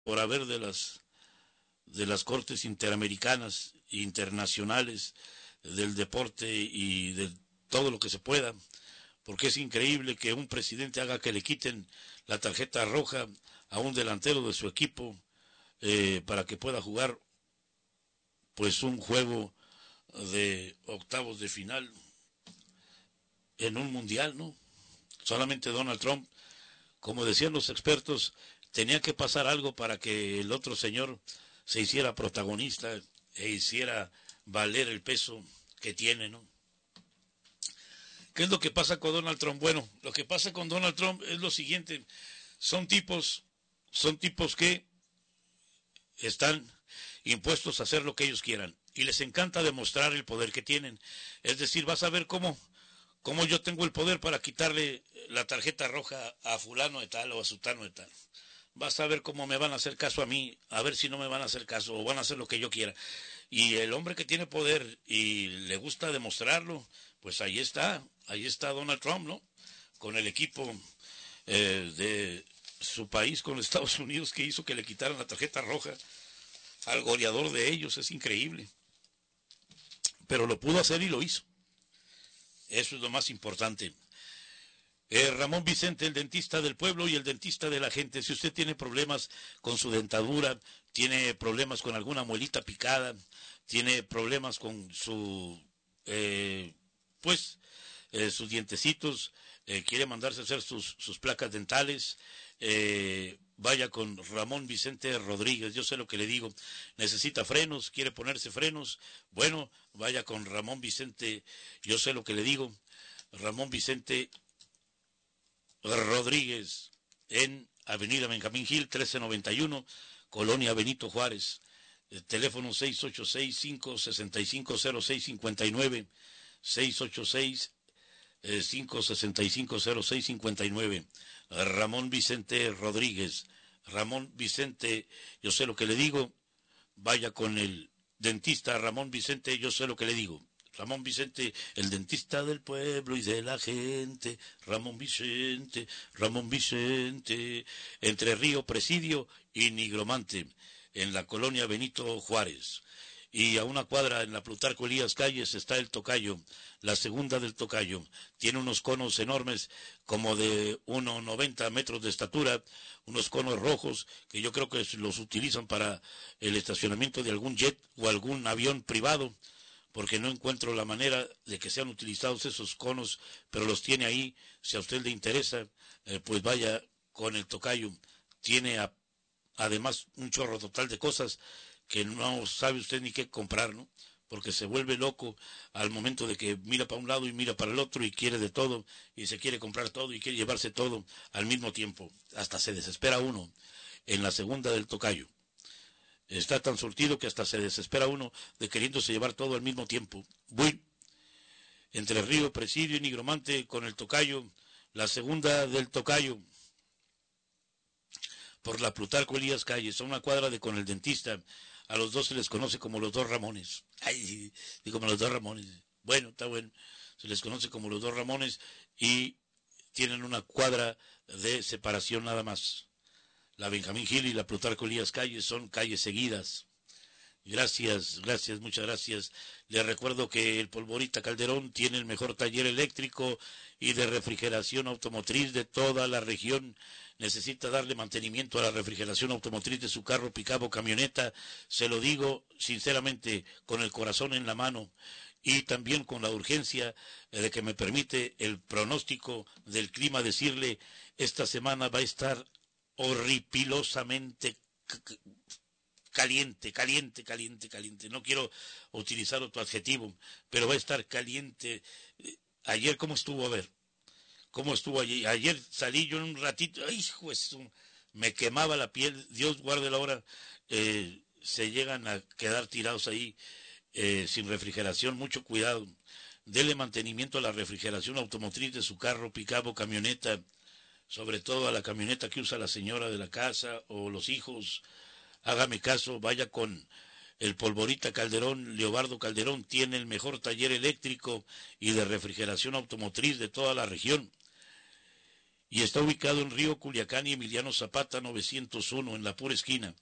por haber de las cortes interamericanas e internacionales del deporte y de todo lo que se pueda, porque es increíble que un presidente haga que le quiten la tarjeta roja a un delantero de su equipo para que pueda jugar pues un juego de octavos de final en un mundial, ¿no? Solamente Donald Trump, como decían los expertos, tenía que pasar algo para que el otro señor se hiciera protagonista e hiciera valer el peso que tiene, ¿no? ¿Qué es lo que pasa con Donald Trump? Bueno, lo que pasa con Donald Trump es lo siguiente, son tipos, son tipos que están impuestos a hacer lo que ellos quieran y les encanta demostrar el poder que tienen. Es decir, vas a ver cómo yo tengo el poder para quitarle la tarjeta roja a fulano de tal o a sutano de tal. Vas a ver cómo me van a hacer caso a mí, a ver si no me van a hacer caso o van a hacer lo que yo quiera. Y el hombre que tiene poder y le gusta demostrarlo, pues ahí está Donald Trump, ¿no? Con el equipo de su país, con Estados Unidos, que hizo que le quitaran la tarjeta roja al goleador de ellos, es increíble. Pero lo pudo hacer y lo hizo. Eso es lo más importante. Ramón Vicente, el dentista del pueblo y el dentista de la gente. Si usted tiene problemas con su dentadura, tiene problemas con alguna muelita picada, tiene problemas con pues, sus dientecitos, quiere mandarse a hacer sus placas dentales, vaya con Ramón Vicente Rodríguez, yo sé lo que le digo, necesita frenos, quiere ponerse frenos, bueno, vaya con Ramón Vicente, yo sé lo que le digo, Ramón Vicente Rodríguez, en Avenida Benjamín Gil, 1391, Colonia Benito Juárez. Teléfono 686-565-0659, 686-565-0659. Ramón Vicente Rodríguez. Ramón Vicente, yo sé lo que le digo, vaya con el dentista Ramón Vicente, yo sé lo que le digo. Ramón Vicente, el dentista del pueblo y de la gente. Ramón Vicente, Ramón Vicente. Entre Río Presidio y Nigromante, en la colonia Benito Juárez. Y a una cuadra en la Plutarco Elías Calles está el Tocayo, la segunda del Tocayo. Tiene unos conos enormes, como de 1,90 metros de estatura, unos conos rojos que yo creo que los utilizan para el estacionamiento de algún jet o algún avión privado, porque no encuentro la manera de que sean utilizados esos conos, pero los tiene ahí. Si a usted le interesa, pues vaya con el Tocayo. Tiene además un chorro total de cosas que no sabe usted ni qué comprar, ¿no? Porque se vuelve loco al momento de que mira para un lado y mira para el otro y quiere de todo y se quiere comprar todo y quiere llevarse todo al mismo tiempo. Hasta se desespera uno en la segunda del Tocayo. Está tan surtido que hasta se desespera uno de queriéndose llevar todo al mismo tiempo. Voy entre Río Presidio y Nigromante con el Tocayo, la segunda del Tocayo, por la Plutarco Elías Calles, a una cuadra de con el dentista. A los dos se les conoce como los dos Ramones. Ay, sí, como los dos Ramones. Bueno, está bueno. Se les conoce como los dos Ramones y tienen una cuadra de separación nada más. La Benjamín Gil y la Plutarco Elías Calles son calles seguidas. Gracias, gracias, muchas gracias. Les recuerdo que el Polvorita Calderón tiene el mejor taller eléctrico y de refrigeración automotriz de toda la región. Necesita darle mantenimiento a la refrigeración automotriz de su carro, pickup o camioneta. Se lo digo sinceramente, con el corazón en la mano y también con la urgencia de que me permite el pronóstico del clima decirle, esta semana va a estar horripilosamente caliente, caliente, caliente, caliente. No quiero utilizar otro adjetivo, pero va a estar caliente. Ayer, ¿cómo estuvo? A ver, ¿cómo estuvo ayer? Ayer salí yo en un ratito, ¡ay, hijo! Me quemaba la piel, Dios guarde la hora. Se llegan a quedar tirados ahí sin refrigeración, mucho cuidado. Dele mantenimiento a la refrigeración automotriz de su carro, pickup o camioneta, sobre todo a la camioneta que usa la señora de la casa o los hijos. Hágame caso, vaya con el Polvorita Calderón. Leobardo Calderón tiene el mejor taller eléctrico y de refrigeración automotriz de toda la región. y está ubicado en Río Culiacán y Emiliano Zapata 901, en la pura esquina.